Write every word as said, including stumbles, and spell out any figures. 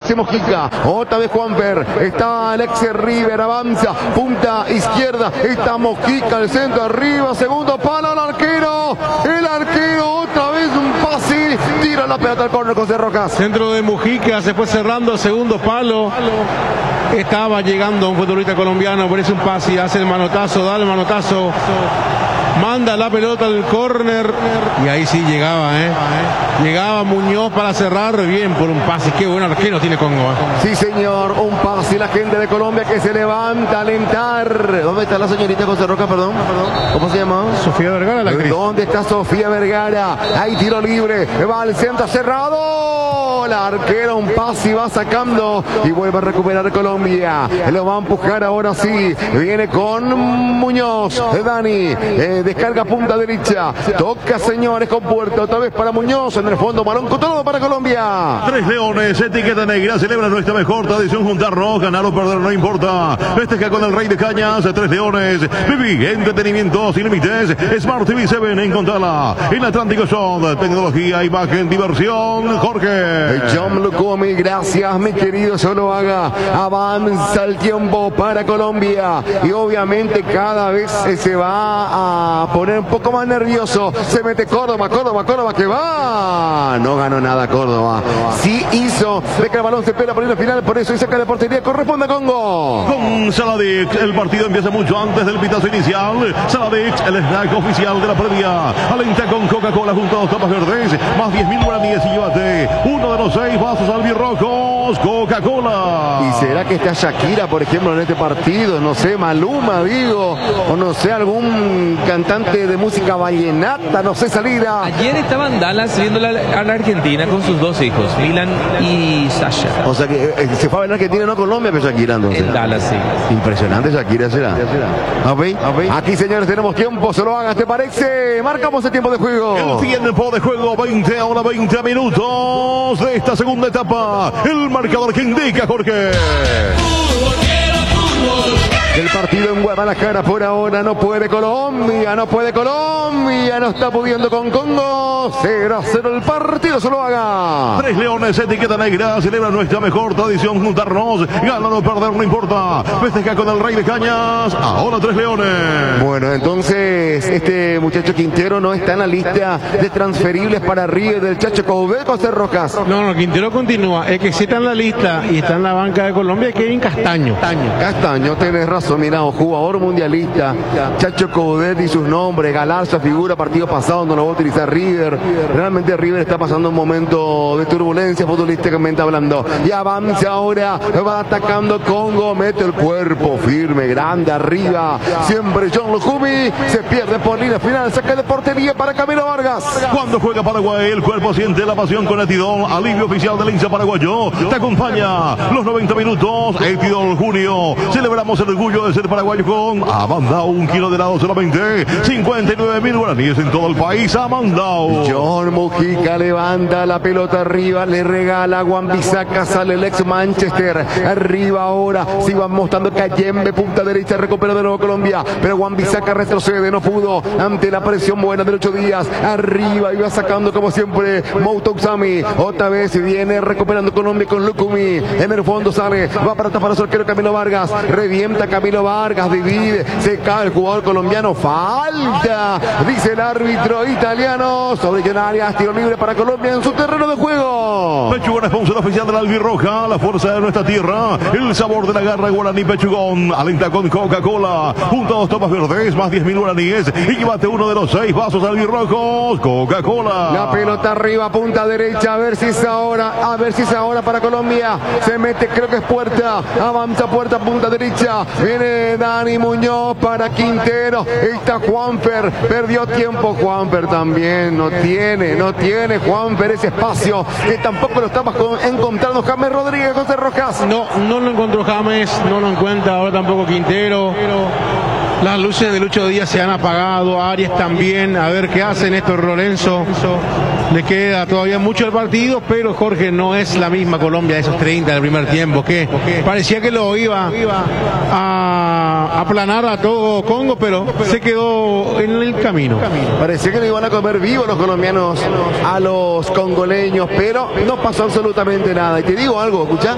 aparece Mojica, otra vez Juanfer, está Alexis River, avanza, punta izquierda, está Mojica, el centro arriba, segundo palo, el arquero, el arquero, otra vez un pase, tira la pelota al córner José Rojas. Centro de Mojica, se fue cerrando el segundo palo. Estaba llegando un futbolista colombiano, parece un pase, hace el manotazo, da el manotazo, manda la pelota al córner y ahí sí llegaba, ¿eh? Llegaba Muñoz para cerrar bien por un pase. Qué buen arquero tiene Congo, ¿eh? Sí, señor, un pase, la gente de Colombia que se levanta a alentar. ¿Dónde está la señorita José Roca, perdón? ¿Cómo se llama? Sofía Vergara, la actriz. ¿Dónde está Sofía Vergara? Hay tiro libre, va al centro cerrado. La arquera un pase y va sacando y vuelve a recuperar Colombia. Lo va a empujar ahora sí. Viene con Muñoz. Dani, eh, descarga punta derecha. Toca, señores, con puerta. Otra vez para Muñoz. En el fondo, balón controlado para Colombia. Tres Leones, etiqueta negra, celebra nuestra mejor tradición juntarnos, ganar o perder no importa. Festeja con el Rey de Cañas, Tres Leones. Viví entretenimiento sin límites. Smart T V siete, encontrala en Atlántico Shop. Tecnología, imagen, diversión. Jorge. John Lucumi, gracias, mi querido Zuluaga. Avanza el tiempo para Colombia. Y obviamente cada vez se va a poner un poco más nervioso. Se mete Córdoba, Córdoba, Córdoba, que va. No ganó nada Córdoba. Sí hizo de que el balón se pela por ir al final. Por eso y saca de portería. Corresponde a Congo. Con Saladix, el partido empieza mucho antes del pitazo inicial. Saladix, el snack oficial de la previa. Alenta con Coca-Cola junto a dos tapas verdes. Más diez mil guaraníes y llévate uno de los seis vasos albirrojos. Coca-Cola. ¿Y será que está Shakira, por ejemplo, en este partido? No sé, Maluma, digo. O no sé, algún cantante de música vallenata. No sé, salida. Ayer estaba en Dallas viendo la, a la Argentina con sus dos hijos, Milan y Sasha. O sea que eh, se fue a ver Argentina, no Colombia, pero Shakira entonces. En Dallas, sí. Impresionante Shakira será. ¿Okay? Okay. Aquí, señores, tenemos tiempo. Se lo hagan, ¿te parece? Marcamos el tiempo de juego. El tiempo de juego, veinte a una veinte minutos de esta segunda etapa. El marcador que indica, Jorge. El partido en Guadalajara por ahora no puede Colombia, no puede Colombia, no está pudiendo con Congo. cero a cero el partido, se lo haga. Tres Leones, etiqueta negra, celebra nuestra mejor tradición juntarnos. Ganar o perder no importa. Festeja con el Rey de Cañas. Ahora Tres Leones. Bueno, entonces este muchacho Quintero no está en la lista de transferibles para River del Chacho Coudet, José Rojas. No, no, Quintero continúa. El que sí está en la lista y está en la banca de Colombia es Kevin Castaño. Castaño, Castaño, tenés razón. Mira, jugador mundialista, Chacho Coudet y sus nombres, Galarza figura partido pasado, no lo va a utilizar River. Realmente River está pasando un momento de turbulencia futbolísticamente hablando. Y avanza ahora, va atacando Congo, mete el cuerpo firme, grande, arriba. Siempre John Lucumi, se pierde por línea final, saca de portería para Camilo Vargas. Cuando juega Paraguay, el cuerpo siente la pasión con Etidol, alivio oficial del hincha paraguayo. Te acompaña los noventa minutos, Etidol Junio. Celebramos el orgullo de ser paraguayo con Amandao, un kilo de helado solamente cincuenta y nueve mil guaraníes en todo el país. Amandao. John Mojica levanta la pelota arriba, le regala a Wan-Bissaka, sale el ex Manchester, arriba ahora, se va mostrando Cayembe, punta derecha, recupera de nuevo Colombia, pero Wan-Bissaka retrocede, no pudo, ante la presión buena de ocho días, arriba, iba sacando como siempre, Mouto Usami, otra vez viene recuperando Colombia con Lucumi, en el fondo sale, va para tapar a su arquero Camilo Vargas, revienta Camilo Vargas, divide, se cae el jugador colombiano, falta, dice el árbitro italiano, sobre Canarias, tiro libre para Colombia en su terreno de juego. Pechugón, sponsor oficial de la albirroja, la fuerza de nuestra tierra, el sabor de la garra guaraní Pechugón, alenta con Coca-Cola, junto a dos tomas verdes, más diez mil guaraníes, y llévate uno de los seis vasos albirrojos, Coca-Cola. La pelota arriba, punta derecha, a ver si es ahora, a ver si es ahora para Colombia, se mete, creo que es puerta, avanza puerta, punta derecha, viene Dani Muñoz para Quintero, está Juanfer, perdió tiempo Juanfer también, no tiene, no tiene Juanfer ese espacio, que tampoco lo estamos encontrando James Rodríguez, José Rojas. No, no lo encontró James, no lo encuentra ahora tampoco Quintero. Las luces de Lucho Díaz se han apagado, Arias también, a ver qué hace Néstor Lorenzo. Le queda todavía mucho el partido, pero Jorge, no es la misma Colombia de esos treinta del primer tiempo, que parecía que lo iba a aplanar a todo Congo, pero se quedó en el camino. Parecía que le iban a comer vivo los colombianos a los congoleños, pero no pasó absolutamente nada. Y te digo algo, escuchá.